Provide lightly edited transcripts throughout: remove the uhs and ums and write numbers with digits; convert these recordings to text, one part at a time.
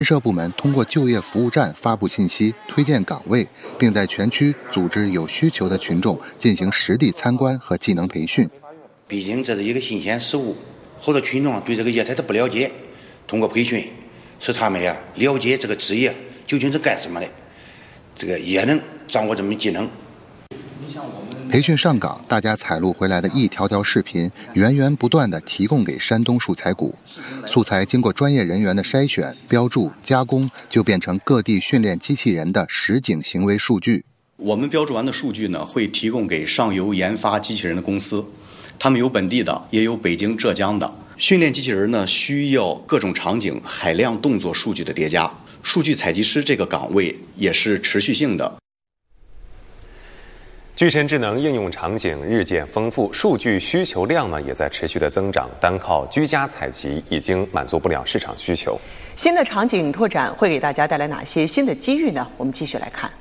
建设部门通过就业服务站发布信息，推荐岗位，并在全区组织有需求的群众进行实地参观和技能培训。 毕竟这是一个新鲜事物，好多群众对这个业态都不了解，通过培训使他们了解这个职业究竟是干什么的，这个也能掌握这门技能。 培训上岗，大家采录回来的一条条视频，源源不断地提供给山东树材股。素材经过专业人员的筛选、标注、加工，就变成各地训练机器人的实景行为数据。 我们标注完的数据呢，会提供给上游研发机器人的公司，他们有本地的，也有北京、浙江的。训练机器人呢，需要各种场景海量动作数据的叠加。数据采集师这个岗位也是持续性的。 具身智能应用场景日渐丰富，数据需求量呢也在持续的增长。单靠居家采集已经满足不了市场需求。 新的场景拓展会给大家带来哪些新的机遇呢？我们继续来看。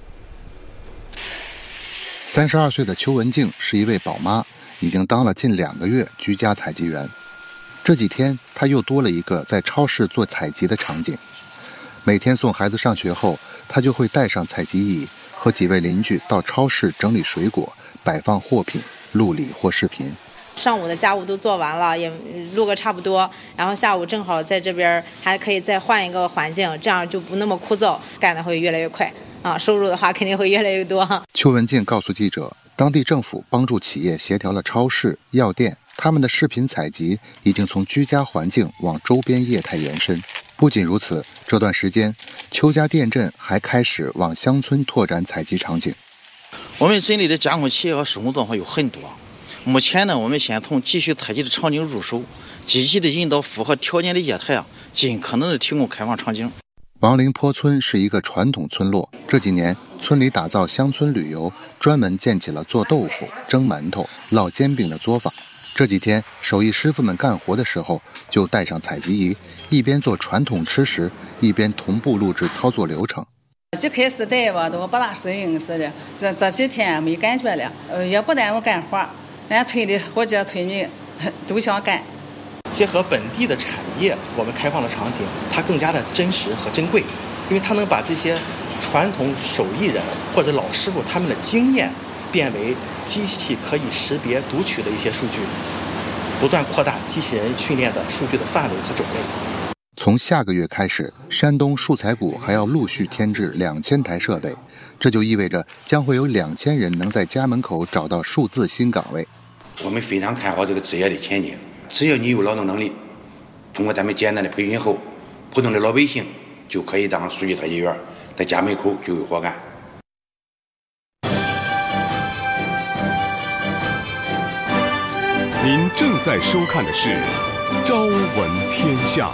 32岁的邱文静是一位宝妈，已经当了近2个月居家采集员。这几天，她又多了一个在超市做采集的场景。每天送孩子上学后，她就会带上采集仪，和几位邻居到超市整理水果，摆放货品，录礼或视频。 上午的家务都做完了，也录个差不多，然后下午正好在这边还可以再换一个环境，这样就不那么枯燥，干得会越来越快啊，收入的话肯定会越来越多。 邱文静告诉记者，当地政府帮助企业协调了超市、药店，他们的视频采集已经从居家环境往周边业态延伸。不仅如此，这段时间邱家店镇还开始往乡村拓展采集场景。 我们镇里的加工企业和手工作坊有很多，目前呢，我们先从继续采集的场景入手，积极的引导符合条件的业态尽可能的提供开放场景。 王陵坡村是一个传统村落，这几年村里打造乡村旅游，专门建起了做豆腐、蒸馒头、烙煎饼的作坊。这几天手艺师傅们干活的时候，就带上采集仪，一边做传统吃食，一边同步录制操作流程。 一开始带吧都不大适应似的，这几天没感觉了，也不耽误干活，俺村的伙计村民都想干。 结合本地的产业，我们开放的场景，它更加的真实和珍贵，因为它能把这些传统手艺人或者老师傅他们的经验变为机器可以识别读取的一些数据，不断扩大机器人训练的数据的范围和种类。 从下个月开始，山东树材股还要陆续添置2000台设备，这就意味着将会有2000人能在家门口找到数字新岗位。 我们非常看好这个职业的前景，只要你有劳动能力，通过咱们简单的培训后，普通的老百姓就可以当数据采集员，在家门口就有活干。 您正在收看的是《朝闻天下》。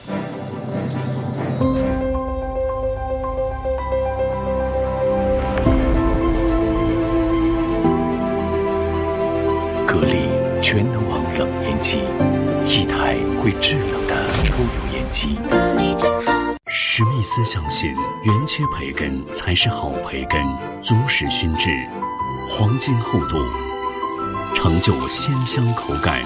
格力全能王冷烟机，一台会制冷的抽油烟机。史密斯相信，原切培根才是好培根，足使熏制，黄金厚度，成就鲜香口感。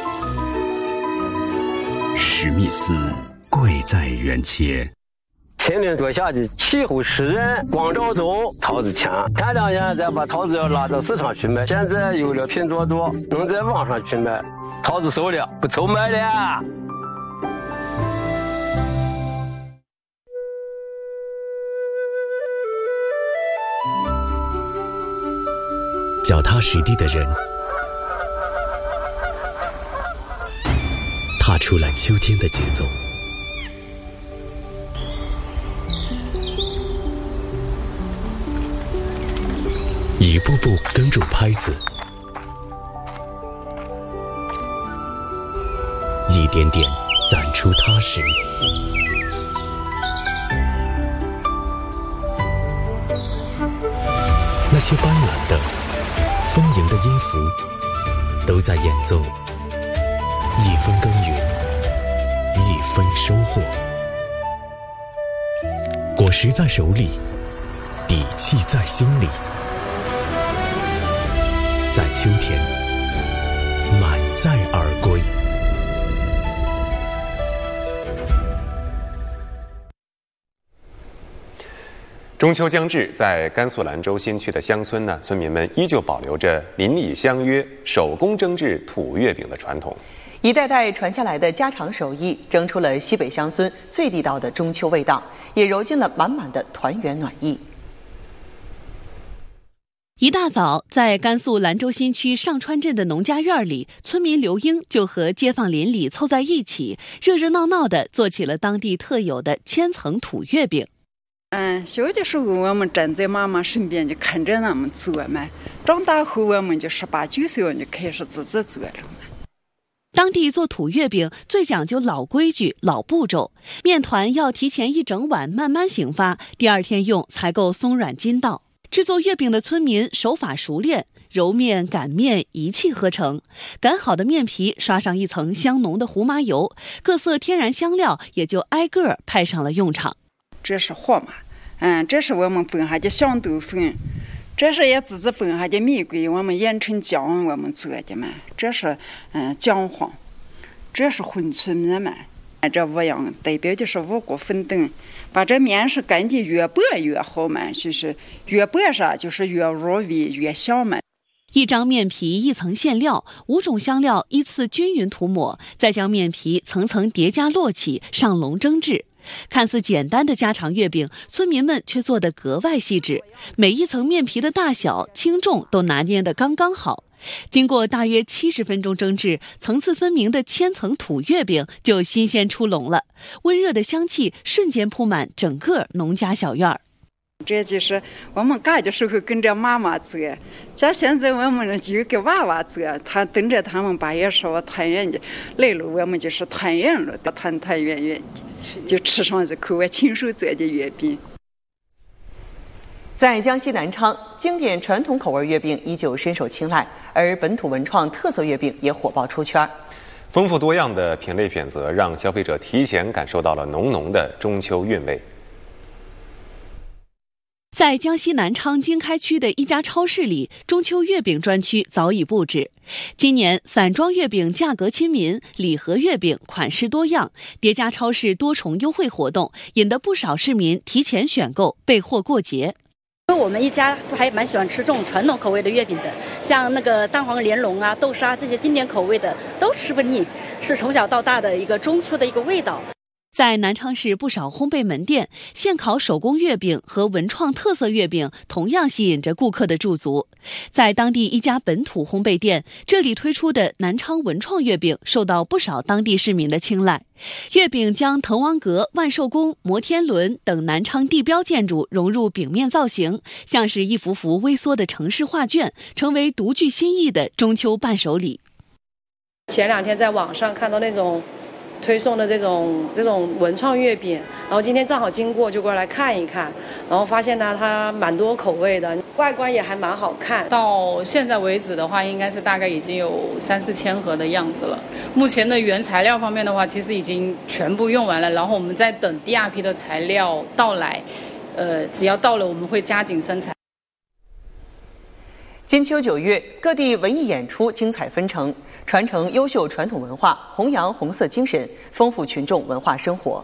史密斯，贵在原切。 千年多下的气候湿润，光照中桃子强。前2年再把桃子要拉到市场去卖，现在有了拼多多，能在网上去卖，桃子熟了，不愁卖了。 脚踏实地的人，踏出了秋天的节奏。一步步跟住拍子，一点点攒出踏实。那些斑斓的、丰盈的音符，都在演奏一分耕耘，一分收获。果实在手里，底气在心里。在秋天，满载而归。 中秋将至，在甘肃兰州新区的乡村呢，村民们依旧保留着邻里相约、手工蒸制土月饼的传统。 一代代传下来的家常手艺，蒸出了西北乡村最地道的中秋味道，也揉进了满满的团圆暖意。 一大早，在甘肃兰州新区上川镇的农家院里，村民刘英就和街坊邻里凑在一起，热热闹闹地做起了当地特有的千层土月饼。 小的时候我们站在妈妈身边就看着他们做嘛，长大后我们就18、19岁就开始自己做了。 当地做土月饼最讲究老规矩、老步骤，面团要提前1整晚慢慢醒发，第2天用才够松软筋道。制作月饼的村民手法熟练，揉面、擀面一气呵成。擀好的面皮刷上一层香浓的胡麻油，各色天然香料也就挨个派上了用场。 这是黄麻，这是我们分下的香豆粉，这是也自己分下的玫瑰，我们研成浆我们做的嘛。这是姜黄，这是混粗米嘛。这5样代表的是5谷粉等，把这面是擀的越薄越好嘛，就是越薄啥就是越入味越香嘛。 一张面皮一层馅料，5种香料依次均匀涂抹，再将面皮层层叠加摞起，上笼蒸制。看似简单的家常月饼，村民们却做得格外细致，每一层面皮的大小、轻重都拿捏得刚刚好。经过大约70分钟蒸制，层次分明的千层土月饼就新鲜出笼了，温热的香气瞬间铺满整个农家小院儿。 这就是我们干的时候跟着妈妈做，像现在我们就给娃娃做，他等着他们8月15团圆的来了，我们就是团圆了，团团圆圆的，就吃上这口我亲手做的月饼。 在江西南昌，经典传统口味月饼依旧深受青睐，而本土文创特色月饼也火爆出圈。 丰富多样的品类选择，让消费者提前感受到了浓浓的中秋韵味。 在江西南昌经开区的一家超市里，中秋月饼专区早已布置。今年散装月饼价格亲民，礼盒月饼款式多样，叠加超市多重优惠活动，引得不少市民提前选购，备货过节。 我们一家都还蛮喜欢吃这种传统口味的月饼的，像那个蛋黄莲蓉啊、豆沙这些经典口味的都吃不腻，是从小到大的一个中秋的一个味道。 在南昌市不少烘焙门店，现烤手工月饼和文创特色月饼同样吸引着顾客的驻足。在当地一家本土烘焙店，这里推出的南昌文创月饼受到不少当地市民的青睐。月饼将滕王阁、万寿宫、摩天轮等南昌地标建筑融入饼面造型，像是一幅幅微缩的城市画卷，成为独具新意的中秋伴手礼。 前2天在网上看到那种推送的这种文创月饼，然后今天正好经过就过来看一看，然后发现呢它蛮多口味的，外观也还蛮好看。 到现在为止的话，应该是大概已经有3、4千盒的样子了。目前的原材料方面的话，其实已经全部用完了，然后我们在等第2批的材料到来，只要到了我们会加紧生产。 金秋9月，各地文艺演出精彩纷呈，传承优秀传统文化，弘扬红色精神，丰富群众文化生活。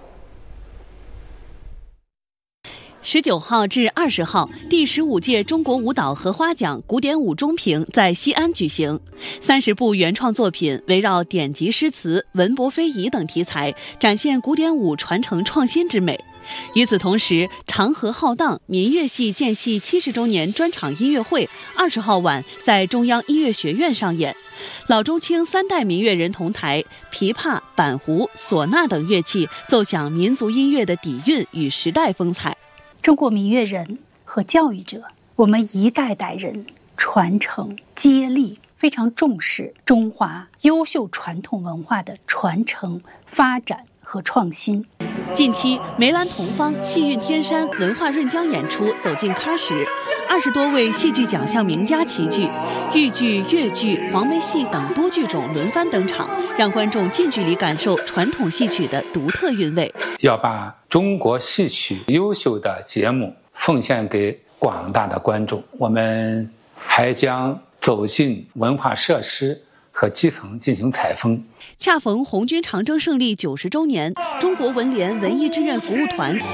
19号至20号，第15届中国舞蹈荷花奖古典舞中评在西安举行。30部原创作品围绕典籍诗词、文博非遗等题材，展现古典舞传承创新之美。与此同时，长河浩荡民乐系建系70周年专场音乐会20号晚在中央音乐学院上演。老中青3代民乐人同台，琵琶、板胡、唢呐等乐器奏响民族音乐的底蕴与时代风采。 中国民乐人和教育者，我们一代代人传承接力，非常重视中华优秀传统文化的传承、发展和创新。 近期，梅兰同方、戏韵天山文化润江演出走进喀什，20多位戏剧奖项名家齐聚，豫剧、越剧、黄梅戏等多剧种轮番登场，让观众近距离感受传统戏曲的独特韵味。 要把中国戏曲优秀的节目奉献给广大的观众，我们还将走进文化设施和基层进行采风。 恰逢红军长征胜利90周年，中国文联文艺志愿服务团